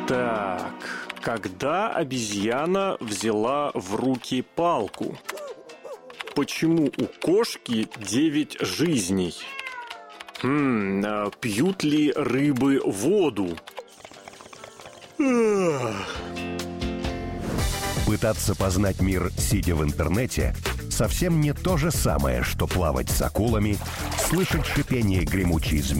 Так, когда обезьяна взяла в руки палку? Почему у кошки 9 жизней? Пьют ли рыбы воду? Пытаться познать мир, сидя в интернете, совсем не то же самое, что плавать с акулами, слышать шипение гремучей змеи